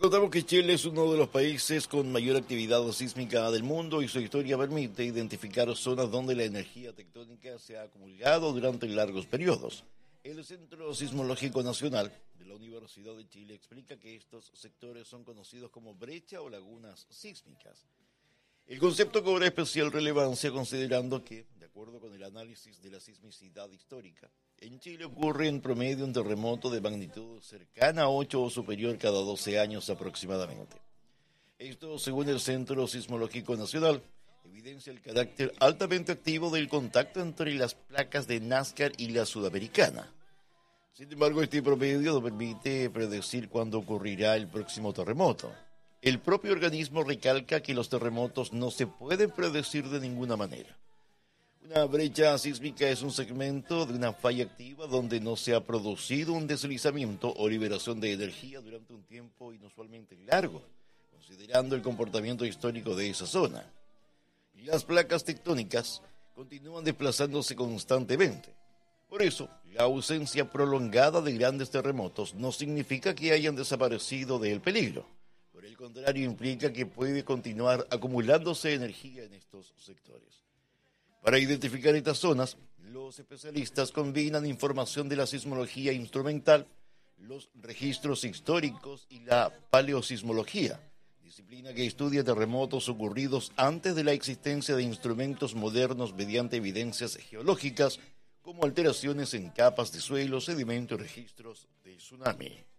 Recordamos que Chile es uno de los países con mayor actividad sísmica del mundo y su historia permite identificar zonas donde la energía tectónica se ha acumulado durante largos periodos. El Centro Sismológico Nacional de la Universidad de Chile explica que estos sectores son conocidos como brecha o lagunas sísmicas. El concepto cobra especial relevancia considerando que, de acuerdo con el análisis de la sismicidad histórica, en Chile ocurre en promedio un terremoto de magnitud cercana a 8 o superior cada 12 años aproximadamente. Esto, según el Centro Sismológico Nacional, evidencia el carácter altamente activo del contacto entre las placas de Nazca y la sudamericana. Sin embargo, este promedio no permite predecir cuándo ocurrirá el próximo terremoto. El propio organismo recalca que los terremotos no se pueden predecir de ninguna manera. Una brecha sísmica es un segmento de una falla activa donde no se ha producido un deslizamiento o liberación de energía durante un tiempo inusualmente largo, considerando el comportamiento histórico de esa zona. Las placas tectónicas continúan desplazándose constantemente. Por eso, la ausencia prolongada de grandes terremotos no significa que hayan desaparecido del peligro. Por el contrario, implica que puede continuar acumulándose energía en estos sectores. Para identificar estas zonas, los especialistas combinan información de la sismología instrumental, los registros históricos y la paleosismología, disciplina que estudia terremotos ocurridos antes de la existencia de instrumentos modernos mediante evidencias geológicas como alteraciones en capas de suelo, sedimento y registros de tsunami.